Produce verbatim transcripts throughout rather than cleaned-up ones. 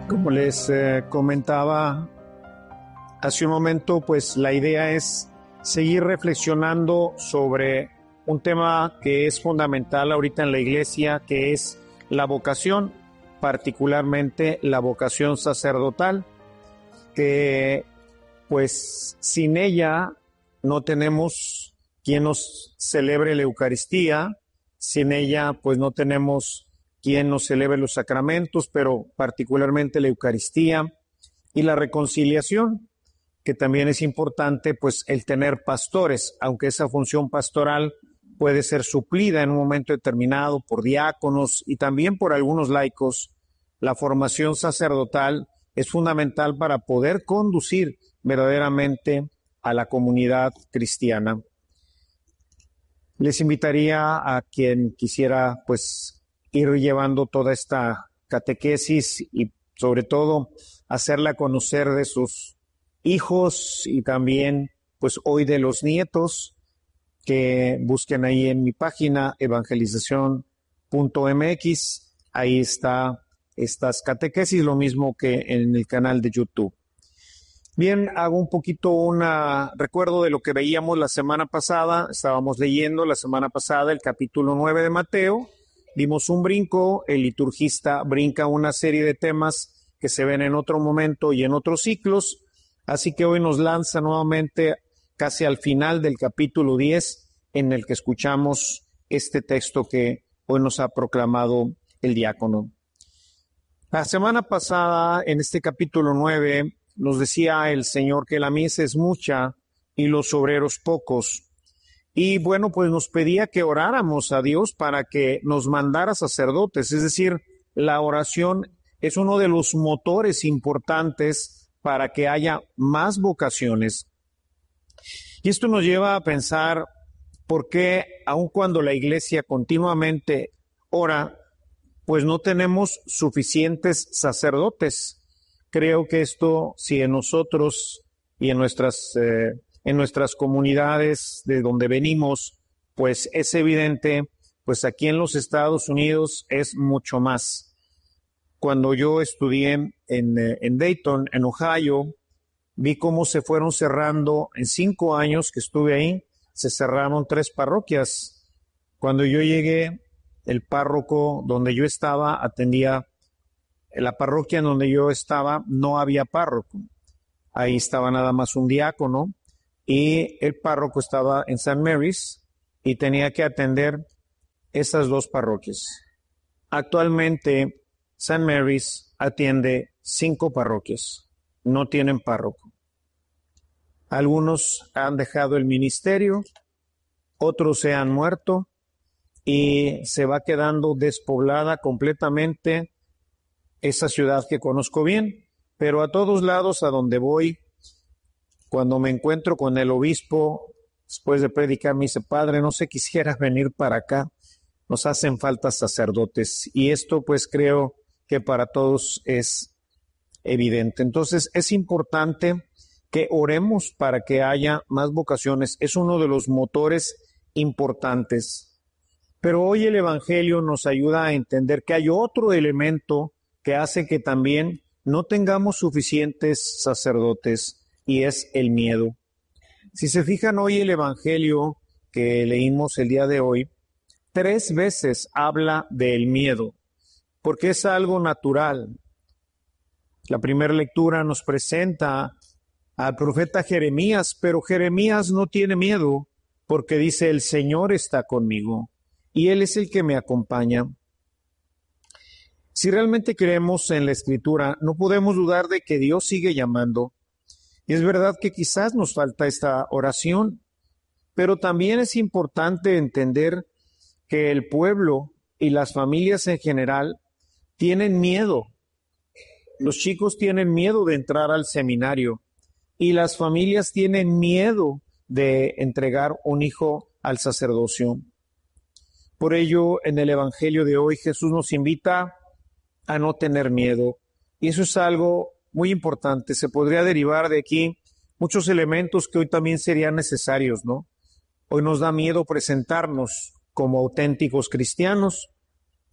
Como les eh, comentaba hace un momento, pues la idea es seguir reflexionando sobre un tema que es fundamental ahorita en la iglesia, que es la vocación, particularmente la vocación sacerdotal, que pues sin ella no tenemos quien nos celebre la Eucaristía, sin ella pues no tenemos quien nos celebre los sacramentos, pero particularmente la Eucaristía y la reconciliación, que también es importante, pues el tener pastores, aunque esa función pastoral puede ser suplida en un momento determinado por diáconos y también por algunos laicos. La formación sacerdotal es fundamental para poder conducir verdaderamente a la comunidad cristiana. Les invitaría a quien quisiera, pues, ir llevando toda esta catequesis y sobre todo hacerla conocer de sus hijos y también pues hoy de los nietos, que busquen ahí en mi página evangelización punto m x, ahí está estas catequesis, lo mismo que en el canal de YouTube. Bien, hago un poquito un recuerdo de lo que veíamos la semana pasada. Estábamos leyendo la semana pasada el capítulo nueve de Mateo. Dimos un brinco, el liturgista brinca una serie de temas que se ven en otro momento y en otros ciclos, así que hoy nos lanza nuevamente casi al final del capítulo diez, en el que escuchamos este texto que hoy nos ha proclamado el diácono. La semana pasada, en este capítulo nueve, nos decía el Señor que la mies es mucha y los obreros pocos. Y bueno, pues nos pedía que oráramos a Dios para que nos mandara sacerdotes, es decir, la oración es uno de los motores importantes para que haya más vocaciones. Y esto nos lleva a pensar por qué, aun cuando la iglesia continuamente ora, pues no tenemos suficientes sacerdotes. Creo que esto, si en nosotros y en nuestras eh, en nuestras comunidades de donde venimos, pues es evidente, pues aquí en los Estados Unidos es mucho más. Cuando yo estudié en, en Dayton, en Ohio, vi cómo se fueron cerrando, en cinco años que estuve ahí, se cerraron tres parroquias. Cuando yo llegué, el párroco donde yo estaba atendía, en la parroquia en donde yo estaba no había párroco. Ahí estaba nada más un diácono, y el párroco estaba en Saint Mary's y tenía que atender esas dos parroquias. Actualmente, Saint Mary's atiende cinco parroquias, no tienen párroco. Algunos han dejado el ministerio, otros se han muerto y se va quedando despoblada completamente esa ciudad que conozco bien, pero a todos lados a donde voy, cuando me encuentro con el obispo, después de predicar, me dice: Padre, no sé, quisieras venir para acá, nos hacen falta sacerdotes. Y esto pues creo que para todos es evidente. Entonces es importante que oremos para que haya más vocaciones. Es uno de los motores importantes. Pero hoy el Evangelio nos ayuda a entender que hay otro elemento que hace que también no tengamos suficientes sacerdotes, y es el miedo. Si se fijan, hoy el Evangelio que leímos el día de hoy, tres veces habla del miedo, porque es algo natural. La primera lectura nos presenta al profeta Jeremías, pero Jeremías no tiene miedo, porque dice: el Señor está conmigo, y Él es el que me acompaña. Si realmente creemos en la Escritura, no podemos dudar de que Dios sigue llamando. Y es verdad que quizás nos falta esta oración, pero también es importante entender que el pueblo y las familias en general tienen miedo. Los chicos tienen miedo de entrar al seminario y las familias tienen miedo de entregar un hijo al sacerdocio. Por ello, en el Evangelio de hoy, Jesús nos invita a no tener miedo. Y eso es algo muy importante. Se podría derivar de aquí muchos elementos que hoy también serían necesarios, ¿no? Hoy nos da miedo presentarnos como auténticos cristianos.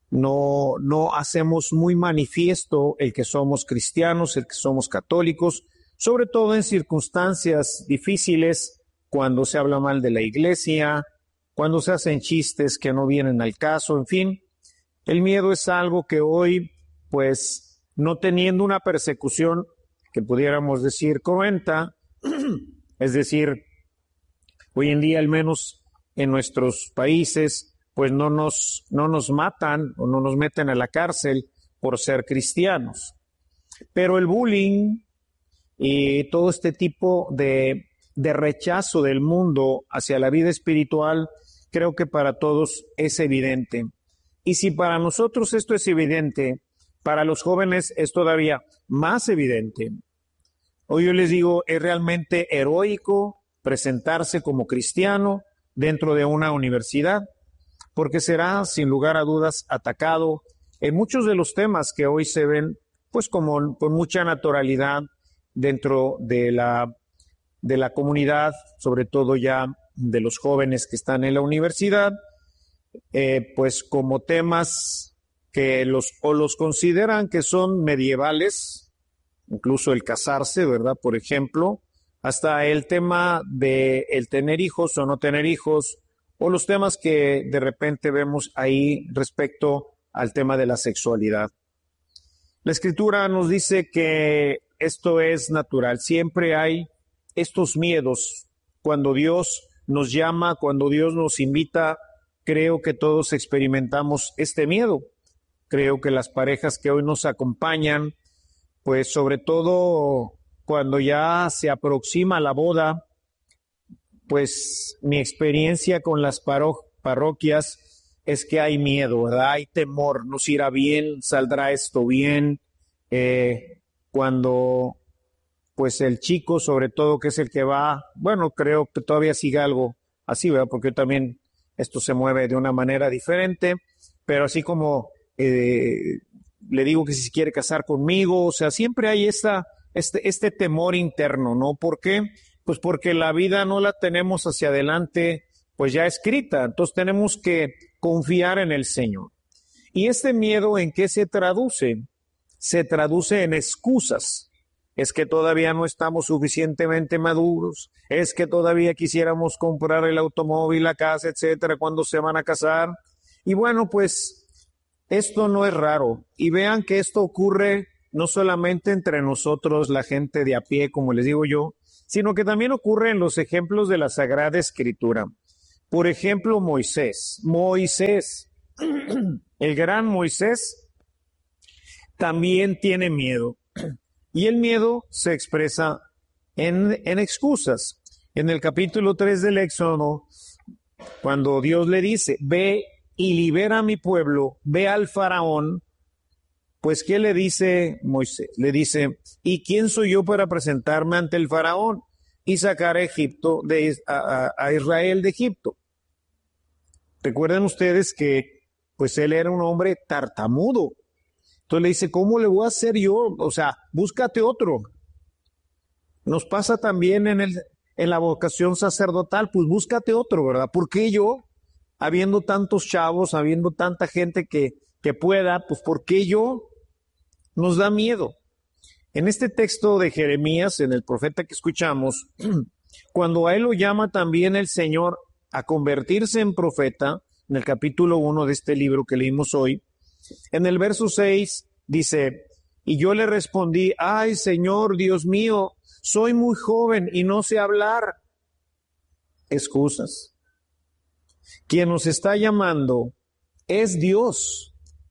no, no hacemos muy manifiesto el que somos cristianos, el que somos católicos, sobre todo en circunstancias difíciles, cuando se habla mal de la iglesia, cuando se hacen chistes que no vienen al caso, en fin. El miedo es algo que hoy, pues, no teniendo una persecución que pudiéramos decir cruenta, es decir, hoy en día al menos en nuestros países, pues no nos, no nos matan o no nos meten a la cárcel por ser cristianos. Pero el bullying y todo este tipo de, de rechazo del mundo hacia la vida espiritual, creo que para todos es evidente. Y si para nosotros esto es evidente, para los jóvenes es todavía más evidente. Hoy yo les digo, es realmente heroico presentarse como cristiano dentro de una universidad, porque será, sin lugar a dudas, atacado en muchos de los temas que hoy se ven, pues como con mucha naturalidad dentro de la, de la comunidad, sobre todo ya de los jóvenes que están en la universidad, eh, pues como temas que los, o los consideran que son medievales, incluso el casarse, ¿verdad? Por ejemplo, hasta el tema de el tener hijos o no tener hijos, o los temas que de repente vemos ahí respecto al tema de la sexualidad. La Escritura nos dice que esto es natural. Siempre hay estos miedos. Cuando Dios nos llama, cuando Dios nos invita, creo que todos experimentamos este miedo. Creo que las parejas que hoy nos acompañan, pues sobre todo cuando ya se aproxima la boda, pues mi experiencia con las paro- parroquias es que hay miedo, ¿verdad? Hay temor, nos irá bien, saldrá esto bien. Eh, cuando pues el chico, sobre todo, que es el que va, bueno, creo que todavía sigue algo así, ¿verdad? Porque también esto se mueve de una manera diferente, pero así como eh, le digo que si se quiere casar conmigo, o sea, siempre hay esta, este, este temor interno, ¿no? ¿Por qué? Pues porque la vida no la tenemos hacia adelante, pues ya escrita, entonces tenemos que confiar en el Señor. ¿Y este miedo en qué se traduce? Se traduce en excusas. Es que todavía no estamos suficientemente maduros, es que todavía quisiéramos comprar el automóvil, la casa, etcétera, cuando se van a casar. Y bueno, pues esto no es raro. Y vean que esto ocurre no solamente entre nosotros, la gente de a pie, como les digo yo, sino que también ocurre en los ejemplos de la Sagrada Escritura. Por ejemplo, Moisés. Moisés, el gran Moisés, también tiene miedo. Y el miedo se expresa en, en excusas. En el capítulo tres del Éxodo, cuando Dios le dice, ve y libera a mi pueblo, ve al faraón, pues ¿qué le dice Moisés? Le dice, ¿y quién soy yo para presentarme ante el faraón y sacar a Egipto de, a, a Israel de Egipto? Recuerden ustedes que pues él era un hombre tartamudo. Entonces le dice, ¿cómo le voy a hacer yo? O sea, búscate otro. Nos pasa también en, el, en la vocación sacerdotal, pues búscate otro, ¿verdad? ¿Por qué yo? Habiendo tantos chavos, habiendo tanta gente que, que pueda, pues ¿por qué yo? Nos da miedo. En este texto de Jeremías, en el profeta que escuchamos, cuando a él lo llama también el Señor a convertirse en profeta, en el capítulo uno de este libro que leímos hoy, en el verso seis dice, y yo le respondí, ay Señor, Dios mío, soy muy joven y no sé hablar. Excusas. Quien nos está llamando es Dios.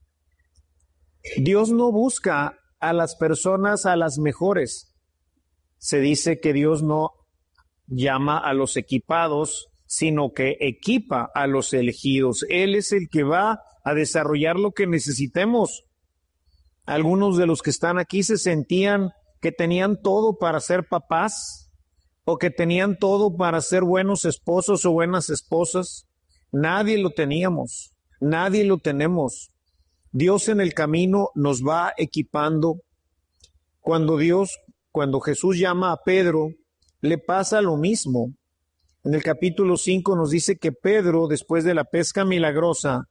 Dios no busca a las personas a las mejores. Se dice que Dios no llama a los equipados, sino que equipa a los elegidos. Él es el que va a desarrollar lo que necesitemos. Algunos de los que están aquí se sentían que tenían todo para ser papás o que tenían todo para ser buenos esposos o buenas esposas. Nadie lo teníamos, nadie lo tenemos. Dios en el camino nos va equipando. Cuando Dios, cuando Jesús llama a Pedro, le pasa lo mismo. En el capítulo cinco nos dice que Pedro, después de la pesca milagrosa,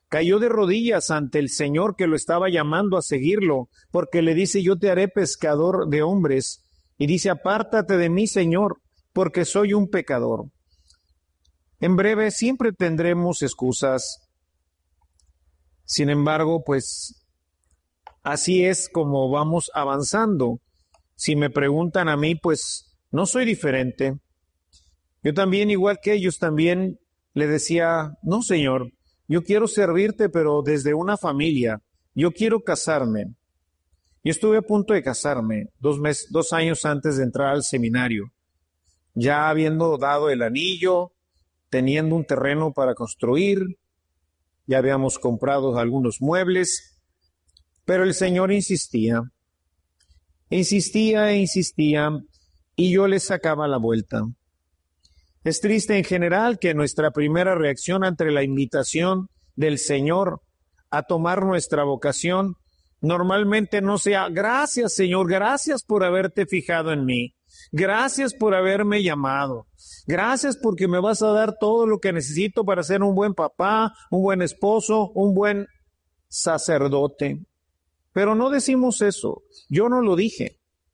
cayó de rodillas ante el Señor que lo estaba llamando a seguirlo, porque le dice, yo te haré pescador de hombres. Y dice, apártate de mí, Señor, porque soy un pecador. En breve, siempre tendremos excusas. Sin embargo, pues, así es como vamos avanzando. Si me preguntan a mí, pues, no soy diferente. Yo también, igual que ellos, también le decía, no, Señor, yo quiero servirte, pero desde una familia. Yo quiero casarme. Yo estuve a punto de casarme dos meses, dos años antes de entrar al seminario, ya habiendo dado el anillo, teniendo un terreno para construir, ya habíamos comprado algunos muebles, pero el Señor insistía, insistía e insistía, y yo le sacaba la vuelta. Es triste en general que nuestra primera reacción ante la invitación del Señor a tomar nuestra vocación normalmente no sea, gracias Señor, gracias por haberte fijado en mí, gracias por haberme llamado, gracias porque me vas a dar todo lo que necesito para ser un buen papá, un buen esposo, un buen sacerdote. Pero no decimos eso, yo no lo dije.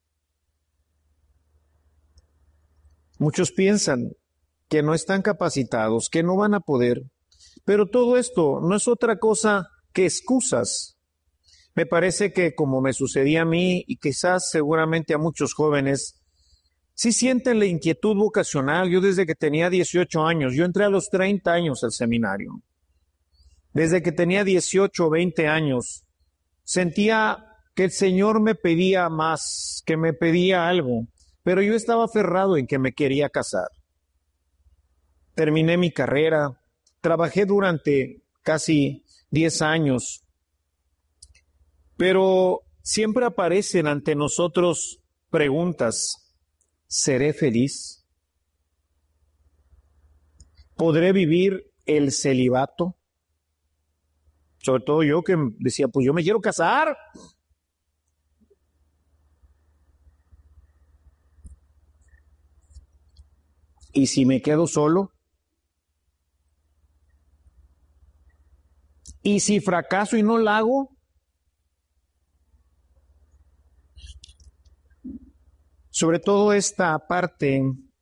Muchos piensan que no están capacitados, que no van a poder, pero todo esto no es otra cosa que excusas. Me parece que como me sucedía a mí y quizás seguramente a muchos jóvenes, sí sienten la inquietud vocacional. Yo desde que tenía dieciocho años, yo entré a los treinta años al seminario. Desde que tenía dieciocho o veinte años, sentía que el Señor me pedía más, que me pedía algo, pero yo estaba aferrado en que me quería casar. Terminé mi carrera, trabajé durante casi diez años, pero siempre aparecen ante nosotros preguntas. ¿Seré feliz? ¿Podré vivir el celibato? Sobre todo yo que decía, pues yo me quiero casar. ¿Y si me quedo solo? ¿Y si fracaso y no la hago? Sobre todo esta parte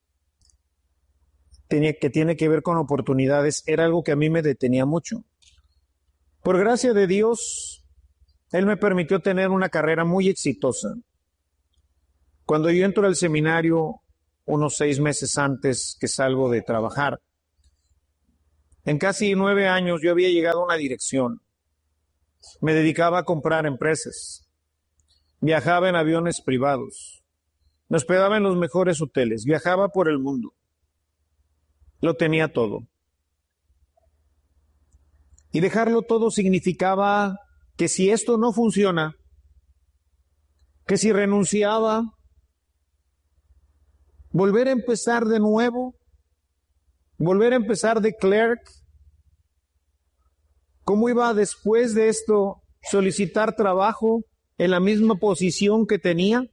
tenía, que tiene que ver con oportunidades, era algo que a mí me detenía mucho. Por gracia de Dios, Él me permitió tener una carrera muy exitosa. Cuando yo entro al seminario, unos seis meses antes que salgo de trabajar, en casi nueve años yo había llegado a una dirección. Me dedicaba a comprar empresas. Viajaba en aviones privados. Me hospedaba en los mejores hoteles, viajaba por el mundo. Lo tenía todo. Y dejarlo todo significaba que si esto no funciona, que si renunciaba, volver a empezar de nuevo, volver a empezar de clerk. ¿Cómo iba después de esto solicitar trabajo en la misma posición que tenía?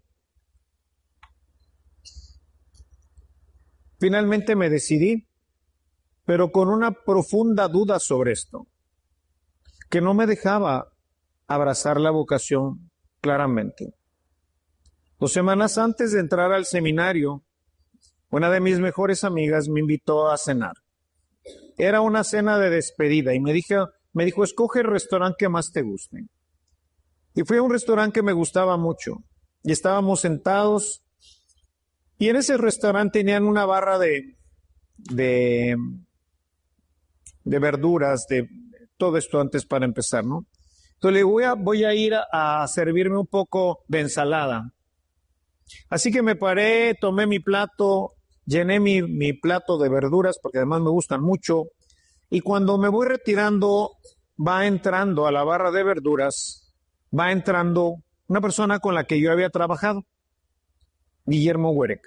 Finalmente me decidí, pero con una profunda duda sobre esto, que no me dejaba abrazar la vocación claramente. Dos semanas antes de entrar al seminario, una de mis mejores amigas me invitó a cenar. Era una cena de despedida y me dijo, me dijo, escoge el restaurante que más te guste. Y fui a un restaurante que me gustaba mucho. Y estábamos sentados. Y en ese restaurante tenían una barra de, de, de verduras, de todo esto antes para empezar, ¿no? Entonces le digo, voy a, voy a ir a, a servirme un poco de ensalada. Así que me paré, tomé mi plato, llené mi, mi plato de verduras, porque además me gustan mucho. Y cuando me voy retirando, va entrando a la barra de verduras, va entrando una persona con la que yo había trabajado, Guillermo Huerec.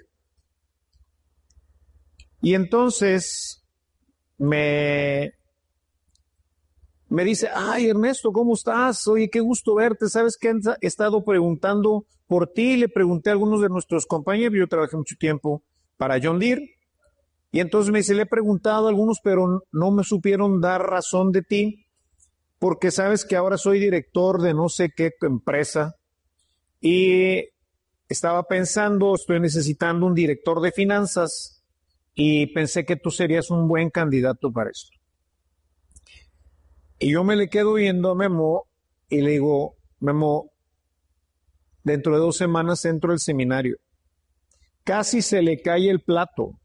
Y entonces me, me dice, ay Ernesto, ¿cómo estás? Oye, qué gusto verte. ¿Sabes qué? He estado preguntando por ti. Le pregunté a algunos de nuestros compañeros. Yo trabajé mucho tiempo para John Deere. Y entonces me dice, le he preguntado a algunos, pero no me supieron dar razón de ti. porque sabes que ahora soy director de no sé qué empresa y estaba pensando, estoy necesitando un director de finanzas y pensé que tú serías un buen candidato para eso. Y yo me le quedo viendo a Memo y le digo, Memo, dentro de dos semanas entro al seminario. Casi se le cae el plato.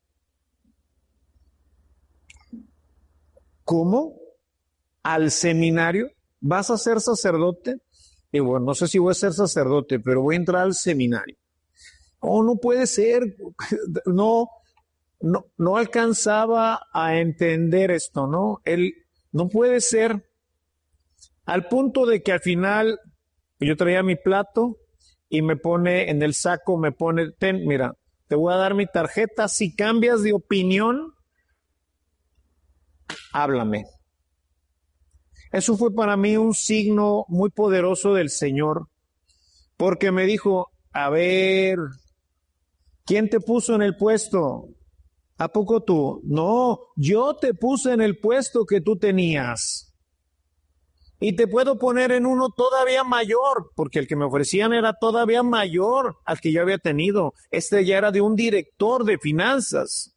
¿Cómo? ¿Al seminario? ¿Vas a ser sacerdote? Y bueno, no sé si voy a ser sacerdote, pero voy a entrar al seminario. Oh, no puede ser. No, no, no alcanzaba a entender esto, ¿no? Él no puede ser. Al punto de que al final yo traía mi plato y me pone en el saco, me pone, ten, mira, te voy a dar mi tarjeta. Si cambias de opinión, háblame. Eso fue para mí un signo muy poderoso del Señor, porque me dijo, a ver, ¿quién te puso en el puesto? ¿A poco tú? No, yo te puse en el puesto que tú tenías. Y te puedo poner en uno todavía mayor, porque el que me ofrecían era todavía mayor al que yo había tenido. Este ya era de un director de finanzas.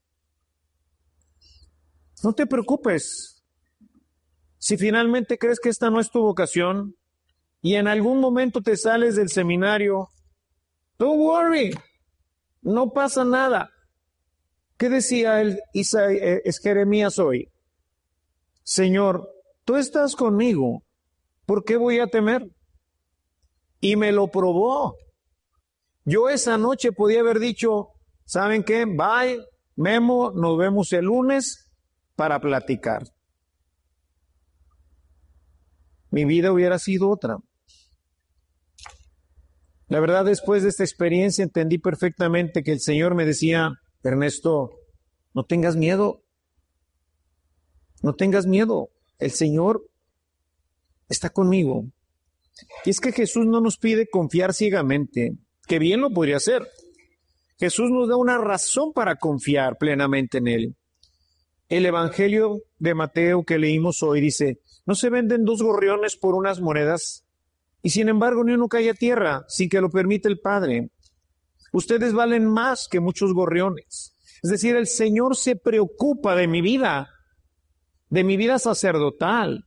No te preocupes. Si finalmente crees que esta no es tu vocación y en algún momento te sales del seminario, don't worry, no pasa nada. ¿Qué decía el Isa, es Jeremías hoy? Señor, tú estás conmigo, ¿por qué voy a temer? Y me lo probó. Yo esa noche podía haber dicho, ¿saben qué? Bye, Memo, nos vemos el lunes para platicar. Mi vida hubiera sido otra. La verdad, después de esta experiencia entendí perfectamente que el Señor me decía, Ernesto, no tengas miedo, no tengas miedo, el Señor está conmigo. Y es que Jesús no nos pide confiar ciegamente, que bien lo podría hacer. Jesús nos da una razón para confiar plenamente en Él. El Evangelio de Mateo que leímos hoy dice, ¿no se venden dos gorriones por unas monedas? Y sin embargo ni uno cae a tierra sin que lo permita el Padre. Ustedes valen más que muchos gorriones. Es decir, el Señor se preocupa de mi vida, de mi vida sacerdotal.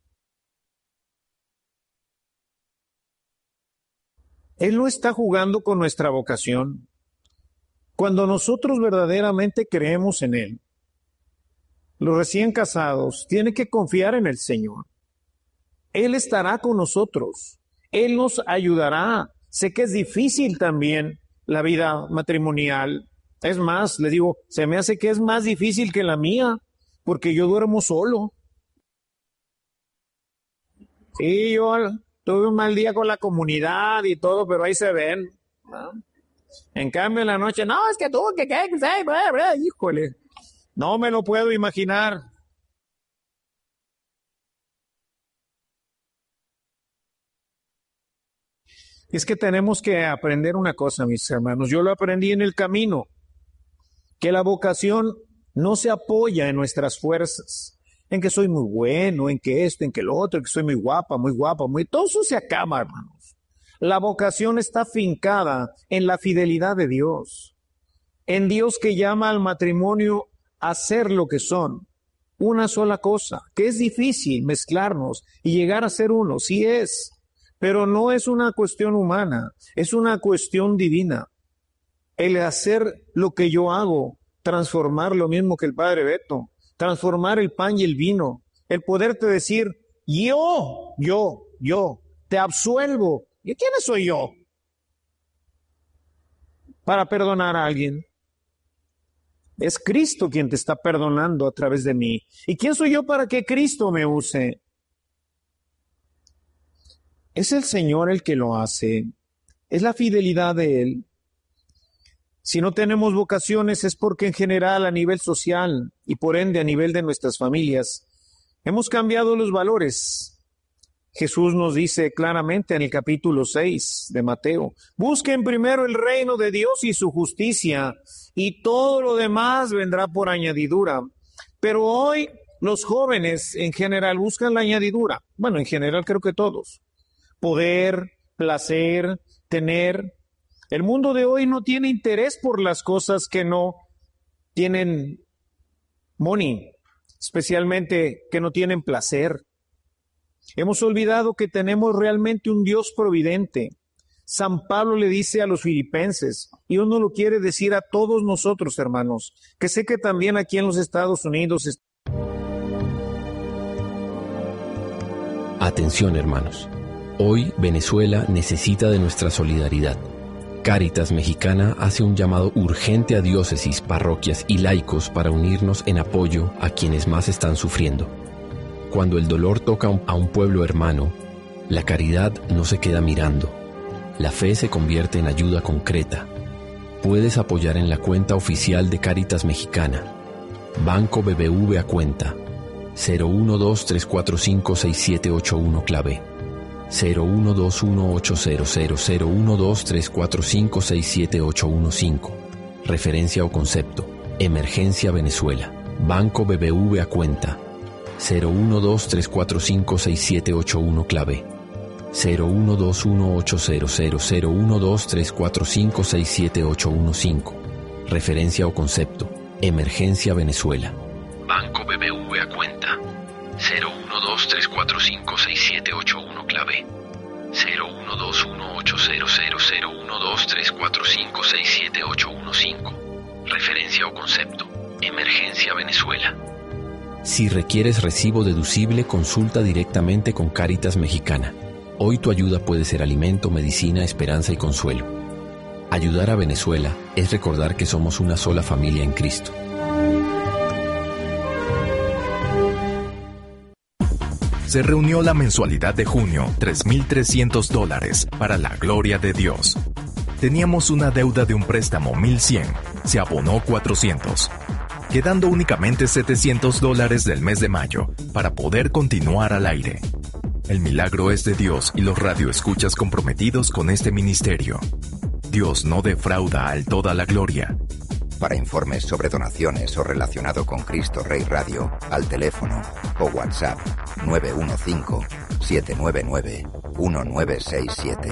Él no está jugando con nuestra vocación. Cuando nosotros verdaderamente creemos en Él, los recién casados tienen que confiar en el Señor. Él estará con nosotros. Él nos ayudará. Sé que es difícil también la vida matrimonial. Es más, le digo, se me hace que es más difícil que la mía, porque yo duermo solo. Sí, yo tuve un mal día con la comunidad y todo, pero ahí se ven, ¿no? En cambio, en la noche, no, es que tú, que qué, que sé, híjole, no me lo puedo imaginar. Es que tenemos que aprender una cosa, mis hermanos. Yo lo aprendí en el camino, que la vocación no se apoya en nuestras fuerzas, en que soy muy bueno, en que esto, en que lo otro, en que soy muy guapa, muy guapa, muy... Todo eso se acaba, hermanos. La vocación está fincada en la fidelidad de Dios, en Dios que llama al matrimonio a ser lo que son, una sola cosa, que es difícil mezclarnos y llegar a ser uno, sí es, pero no es una cuestión humana, es una cuestión divina. El hacer lo que yo hago, transformar lo mismo que el Padre Beto, transformar el pan y el vino, el poderte decir, yo, yo, yo, te absuelvo. ¿Y quién soy yo para perdonar a alguien? Es Cristo quien te está perdonando a través de mí. ¿Y quién soy yo para que Cristo me use? Es el Señor el que lo hace. Es la fidelidad de Él. Si no tenemos vocaciones es porque en general a nivel social y por ende a nivel de nuestras familias hemos cambiado los valores. Jesús nos dice claramente en el capítulo seis de Mateo, busquen primero el reino de Dios y su justicia y todo lo demás vendrá por añadidura. Pero hoy Los jóvenes en general buscan la añadidura. Bueno, en general creo que todos. Poder, placer, tener. El mundo de hoy no tiene interés por las cosas que no tienen money, especialmente que no tienen placer. Hemos olvidado que tenemos realmente un Dios providente. San Pablo le dice a los filipenses, y uno lo quiere decir a todos nosotros, hermanos, que sé que también aquí en los Estados Unidos. Atención, hermanos. Hoy Venezuela necesita de nuestra solidaridad. Cáritas Mexicana hace un llamado urgente a diócesis, parroquias y laicos para unirnos en apoyo a quienes más están sufriendo. Cuando el dolor toca a un pueblo hermano, la caridad no se queda mirando. La fe se convierte en ayuda concreta. Puedes apoyar en la cuenta oficial de Cáritas Mexicana. Banco B B V a cuenta cero uno dos tres cuatro cinco seis siete ocho uno clave cero uno dos uno ocho cero cero cero uno dos tres cuatro cinco seis siete ocho uno cinco. Referencia o concepto: Emergencia Venezuela. Banco B B V a cuenta cero uno dos tres cuatro cinco seis siete ocho uno clave cero uno dos uno ocho cero cero cero uno dos tres cuatro cinco seis siete ocho uno cinco. Referencia o concepto: Emergencia Venezuela. Banco B B V a cuenta cero uno dos tres cuatro cinco seis siete ocho uno clave cero uno dos uno ocho cero cero cero uno dos tres cuatro cinco seis siete ocho uno cinco. Referencia o concepto: Emergencia Venezuela. Si requieres recibo deducible, consulta directamente con Cáritas Mexicana. Hoy tu ayuda puede ser alimento, medicina, esperanza y consuelo. Ayudar a Venezuela es recordar que somos una sola familia en Cristo. Se reunió la mensualidad de junio, tres mil trescientos dólares, para la gloria de Dios. Teníamos una deuda de un préstamo mil cien, se abonó cuatrocientos, quedando únicamente setecientos dólares del mes de mayo para poder continuar al aire. El milagro es de Dios y los radioescuchas comprometidos con este ministerio. Dios no defrauda al toda la gloria. Para informes sobre donaciones o relacionado con Cristo Rey Radio, al teléfono o WhatsApp nueve uno cinco, siete nueve nueve, uno nueve seis siete.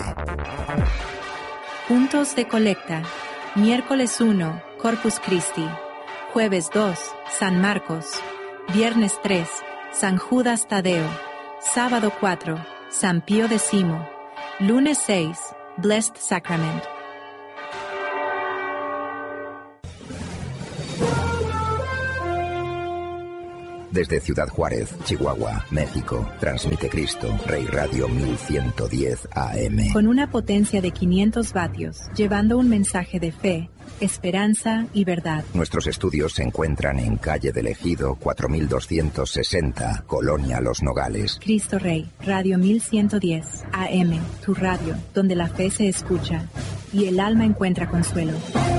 Puntos de colecta. Miércoles uno, Corpus Christi. Jueves dos, San Marcos. Viernes tres, San Judas Tadeo. Sábado cuatro, San Pío X. Lunes seis, Blessed Sacrament. Desde Ciudad Juárez, Chihuahua, México, transmite Cristo Rey Radio mil ciento diez A M. Con una potencia de quinientos vatios, llevando un mensaje de fe, esperanza y verdad. Nuestros estudios se encuentran en calle del Ejido cuatro mil doscientos sesenta, Colonia Los Nogales. Cristo Rey, Radio mil ciento diez A M, tu radio, donde la fe se escucha y el alma encuentra consuelo.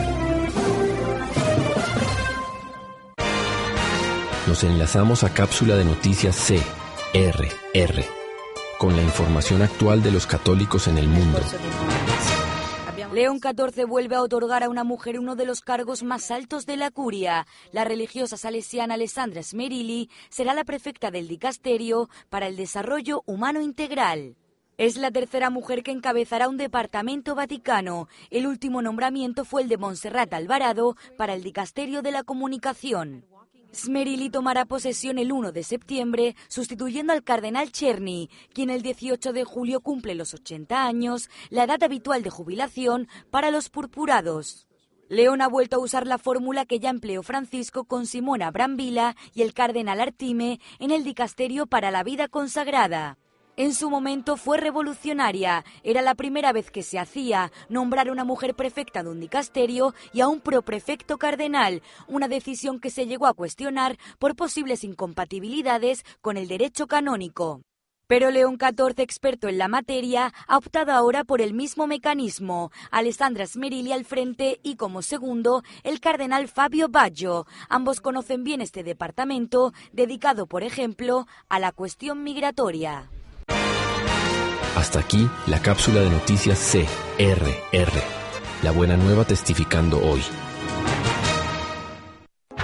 Nos enlazamos a Cápsula de Noticias C R R, con la información actual de los católicos en el mundo. León catorce vuelve a otorgar a una mujer uno de los cargos más altos de la curia. La religiosa salesiana Alessandra Smerilli será la prefecta del dicasterio para el desarrollo humano integral. Es la tercera mujer que encabezará un departamento vaticano. El último nombramiento fue el de Montserrat Alvarado para el dicasterio de la comunicación. Smerilli tomará posesión el uno de septiembre, sustituyendo al cardenal Czerny, quien el dieciocho de julio cumple los ochenta años, la edad habitual de jubilación para los purpurados. León ha vuelto a usar la fórmula que ya empleó Francisco con Simona Brambilla y el cardenal Artime en el dicasterio para la vida consagrada. En su momento fue revolucionaria. Era la primera vez que se hacía nombrar a una mujer prefecta de un dicasterio y a un proprefecto cardenal, una decisión que se llegó a cuestionar por posibles incompatibilidades con el derecho canónico. Pero León catorce, experto en la materia, ha optado ahora por el mismo mecanismo. Alessandra Smerilli al frente y como segundo el cardenal Fabio Baggio. Ambos conocen bien este departamento, dedicado, por ejemplo, a la cuestión migratoria. Hasta aquí la cápsula de noticias C R R. La buena nueva testificando hoy.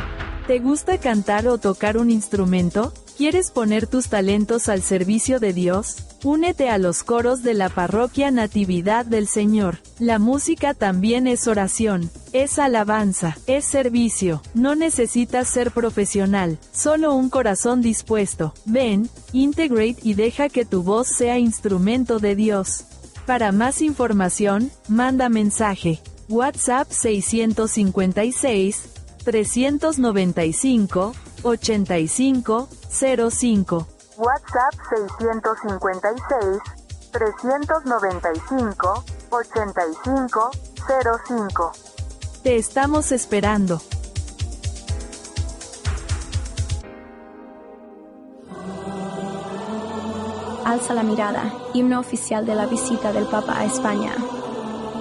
¿Te gusta cantar o tocar un instrumento? ¿Quieres poner tus talentos al servicio de Dios? Únete a los coros de la Parroquia Natividad del Señor. La música también es oración, es alabanza, es servicio. No necesitas ser profesional, solo un corazón dispuesto. Ven, integrate y deja que tu voz sea instrumento de Dios. Para más información, manda mensaje. WhatsApp seiscientos cincuenta y seis, trescientos noventa y cinco, ochenta y cinco, cero cinco. WhatsApp seiscientos cincuenta y seis, trescientos noventa y cinco, ochenta y cinco, cero cinco. Te estamos esperando. Alza la mirada, himno oficial de la visita del Papa a España.